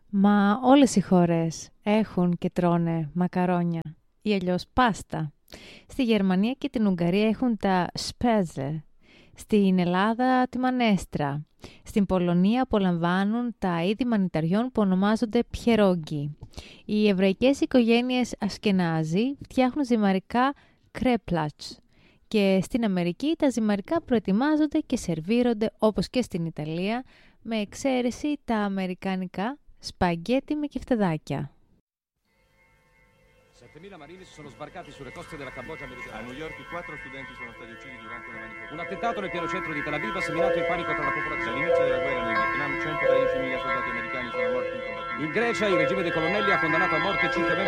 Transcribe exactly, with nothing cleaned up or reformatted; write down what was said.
Μα όλες οι χώρες έχουν και τρώνε μακαρόνια ή αλλιώς πάστα. Στη Γερμανία και την Ουγγαρία έχουν τα σπέζε. Στην Ελλάδα τη μανέστρα. Στην Πολωνία απολαμβάνουν τα είδη μανιταριών που ονομάζονται πιερόγγι. Οι εβραϊκές οικογένειες Ασκενάζι φτιάχνουν ζυμαρικά κρέπλατς. Και στην Αμερική τα ζυμαρικά προετοιμάζονται και σερβίρονται όπως και στην Ιταλία, με εξαίρεση τα αμερικανικά σπαγκέτι με κεφτεδάκια. settemila marini si sono sbarcati sulle coste della Cambogia meridionale. A New York quattro studenti sono stati uccisi durante una manifestazione. Un attentato nel pieno centro di Tel Aviv ha seminato il panico tra la popolazione. Dall'inizio della guerra nel Vietnam centodredicimila soldati americani sono morti in combattimenti. In Grecia il regime dei colonnelli ha condannato a morte cinque membri